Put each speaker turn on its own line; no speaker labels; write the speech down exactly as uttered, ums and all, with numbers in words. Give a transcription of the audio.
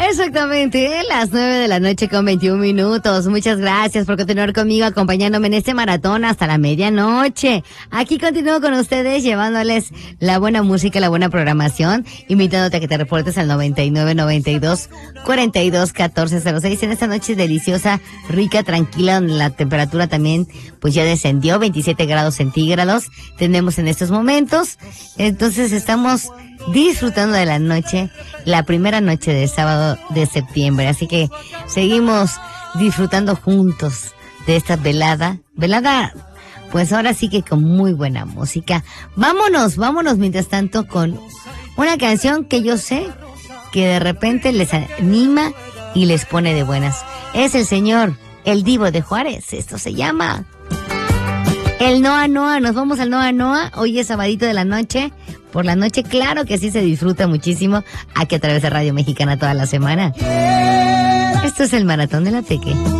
Exactamente, las nueve de la noche con veintiún minutos. Muchas gracias por continuar conmigo, acompañándome en este maratón hasta la medianoche. Aquí continúo con ustedes, llevándoles la buena música, la buena programación, invitándote a que te reportes al noventa y nueve, noventa y dos, cuarenta y dos, catorce cero seis en esta noche deliciosa, rica, tranquila, donde la temperatura también pues ya descendió, veintisiete grados centígrados tenemos en estos momentos. Entonces estamos disfrutando de la noche, la primera noche de sábado de septiembre, así que seguimos disfrutando juntos de esta velada, velada, pues ahora sí que con muy buena música. Vámonos, vámonos mientras tanto con una canción que yo sé que de repente les anima y les pone de buenas. Es el señor, el Divo de Juárez, esto se llama el Noa Noa. Nos vamos al Noa Noa, hoy es sabadito de la noche. Por la noche, claro que sí se disfruta muchísimo aquí a través de Radio Mexicana toda la semana. Esto es el Maratón de la Peque.